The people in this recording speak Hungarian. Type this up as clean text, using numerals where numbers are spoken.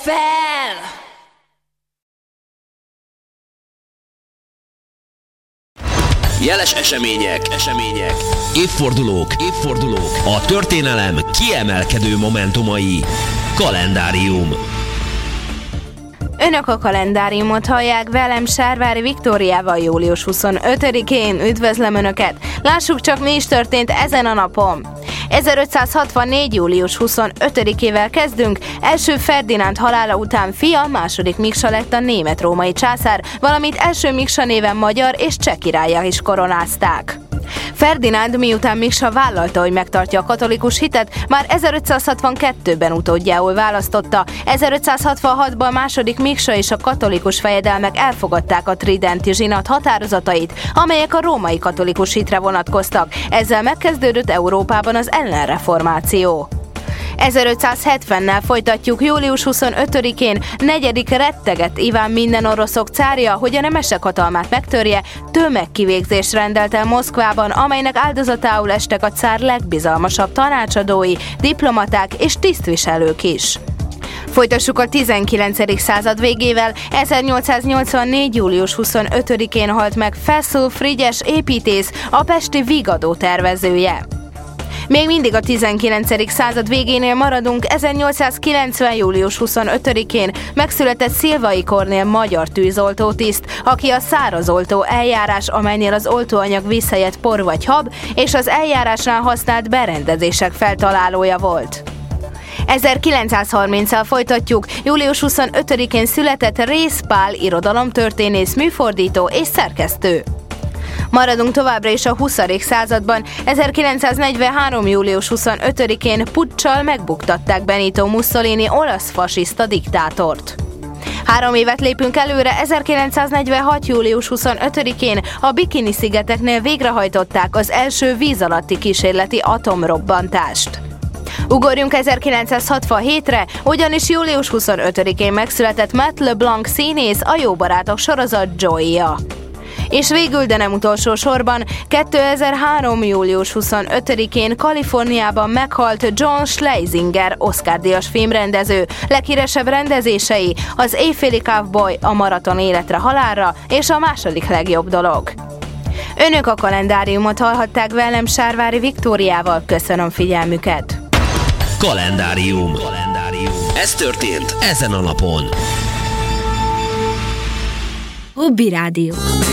Fel! Jeles események, évfordulók, a történelem kiemelkedő momentumai. Kalendárium. Önök a kalendáriumot hallják, velem Sárvári Viktóriával július 25-én. Üdvözlöm Önöket! Lássuk csak, mi is történt ezen a napon. 1564. július 25-ével kezdünk. Első Ferdinánd halála után fia, második Miksa lett a német-római császár, valamint első Miksa néven magyar és cseh királlyá is koronázták. Ferdinánd miután Miksa vállalta, hogy megtartja a katolikus hitet, már 1562-ben utódjául választotta. 1566-ban második Miksa és a katolikus fejedelmek elfogadták a tridenti zsinat határozatait, amelyek a római katolikus hitre vonatkoztak. Ezzel megkezdődött Európában az ellenreformáció. 1570-nel folytatjuk. Július 25-én negyedik retteget Iván minden oroszok cárja, hogy a nemesek hatalmát megtörje, tömegkivégzést rendelt el Moszkvában, amelynek áldozatául estek a cár legbizalmasabb tanácsadói, diplomaták és tisztviselők is. Folytassuk a 19. század végével. 1884. július 25-én halt meg Feszül Frigyes építész, a pesti Vigadó tervezője. Még mindig a 19. század végénél maradunk. 1890. július 25-én megszületett Szilvai Kornél magyar tűzoltótiszt, aki a szárazoltó eljárás, amelynél az oltóanyag visszajött por vagy hab, és az eljárásnál használt berendezések feltalálója volt. 1930-al folytatjuk. Július 25-én született Rész Pál irodalomtörténész, műfordító és szerkesztő. Maradunk továbbra is a 20. században. 1943. július 25-én puccsal megbuktatták Benito Mussolini olasz fasiszta diktátort. 3 évet lépünk előre. 1946. július 25-én a Bikini-szigeteknél végrehajtották az első víz alatti kísérleti atomrobbantást. Ugorjunk 1967-re, ugyanis július 25-én megszületett Matt LeBlanc színész, a Jó barátok sorozat Joey-ja. És végül, de nem utolsó sorban, 2003. július 25-én Kaliforniában meghalt John Schlesinger, Oscar-díjas filmrendező. Leghíresebb rendezései az Éjféli Cowboy, a Maraton életre halálra és a második legjobb dolog. Önök a kalendáriumot hallhatták, velem Sárvári Viktóriával. Köszönöm figyelmüket! Kalendárium. Ez történt ezen a napon. Hobby Rádió.